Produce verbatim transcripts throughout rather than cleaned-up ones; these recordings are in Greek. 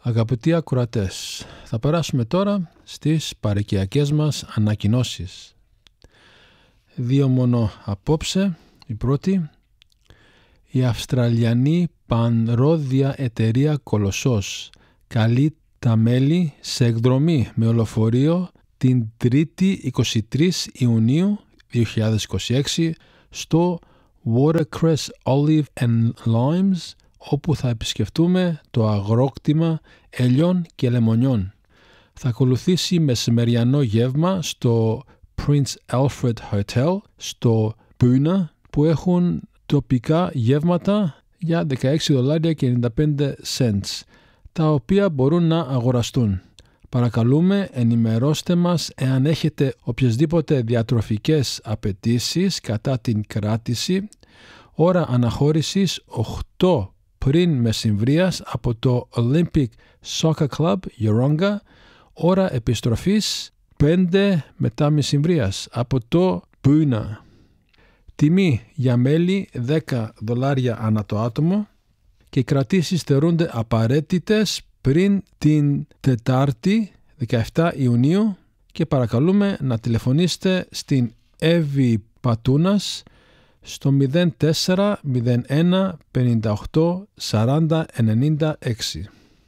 Αγαπητοί ακροατές, θα περάσουμε τώρα στις παροικιακές μας ανακοινώσεις. Δύο μόνο απόψε. Η πρώτη, η Αυστραλιανή πανρόδια εταιρεία Κολοσσός καλεί τα μέλη σε εκδρομή με ολοφορείο την Τρίτη εικοστή τρίτη Ιουνίου δύο χιλιάδες είκοσι έξι στο Watercress Olive and Limes, όπου θα επισκεφτούμε το αγρόκτημα ελιών και λεμονιών. Θα ακολουθήσει μεσημεριανό γεύμα στο Prince Alfred Hotel στο Boonah, που έχουν τοπικά γεύματα για δεκαέξι δολάρια και ενενήντα πέντε σεντς, τα οποία μπορούν να αγοραστούν. Παρακαλούμε, ενημερώστε μας εάν έχετε οποιασδήποτε διατροφικές απαιτήσεις κατά την κράτηση. Ώρα αναχώρησης οκτώ πριν μεσημβρίας από το Olympic Soccer Club Yeronga. Ώρα επιστροφής πέντε μετά μεσημβρίας από το Boonah. Τιμή για μέλη δέκα δολάρια ανά το άτομο και οι κρατήσεις θεωρούνται απαραίτητες πριν την Τετάρτη δεκαεφτά Ιουνίου και παρακαλούμε να τηλεφωνήσετε στην Εύη Πατούνας στο μηδέν τέσσερα μηδέν ένα πενήντα οκτώ σαράντα ενενήντα έξι.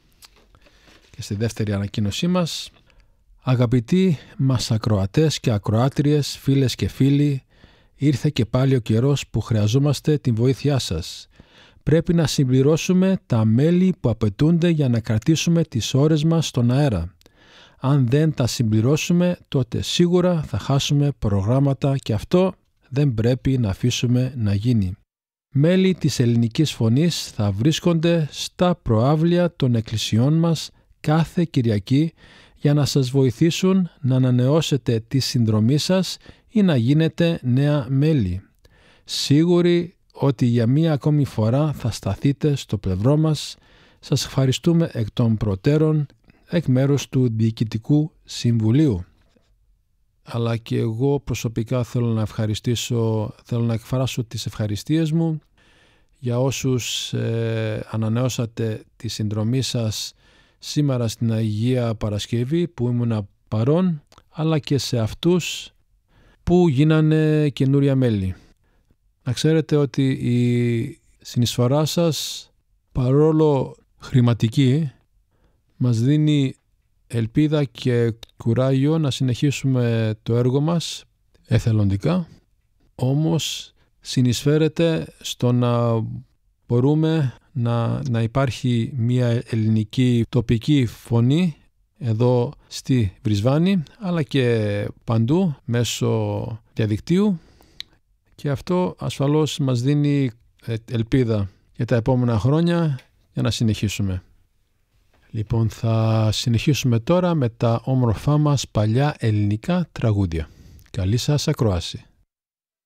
Και στη δεύτερη ανακοίνωσή μας, αγαπητοί μας ακροατές και ακροάτριες, φίλες και φίλοι, ήρθε και πάλι ο καιρός που χρειαζόμαστε την βοήθειά σας. Πρέπει να συμπληρώσουμε τα μέλη που απαιτούνται για να κρατήσουμε τις ώρες μας στον αέρα. Αν δεν τα συμπληρώσουμε, τότε σίγουρα θα χάσουμε προγράμματα και αυτό δεν πρέπει να αφήσουμε να γίνει. Μέλη της Ελληνικής Φωνής θα βρίσκονται στα προαύλια των εκκλησιών μας κάθε Κυριακή για να σας βοηθήσουν να ανανεώσετε τη συνδρομή σας ή να γίνετε νέα μέλη. Σίγουροι ότι για μία ακόμη φορά θα σταθείτε στο πλευρό μας. Σας ευχαριστούμε εκ των προτέρων εκ μέρους του Διοικητικού Συμβουλίου. Αλλά και εγώ προσωπικά θέλω να ευχαριστήσω, θέλω να εκφράσω τις ευχαριστίες μου για όσους ε, ανανεώσατε τη συνδρομή σας σήμερα στην Αγία Παρασκευή που ήμουνα παρόν, αλλά και σε αυτούς που γίνανε καινούρια μέλη. Να ξέρετε ότι η συνεισφορά σας, παρόλο χρηματική, μας δίνει ελπίδα και κουράγιο να συνεχίσουμε το έργο μας εθελοντικά, όμως συνεισφέρεται στο να μπορούμε να, να υπάρχει μια ελληνική τοπική φωνή εδώ στη Βρισβάνη, αλλά και παντού μέσω διαδικτύου, και αυτό ασφαλώς μας δίνει ελπίδα για τα επόμενα χρόνια για να συνεχίσουμε. Λοιπόν, θα συνεχίσουμε τώρα με τα όμορφά μας παλιά ελληνικά τραγούδια. Καλή σας ακρόαση.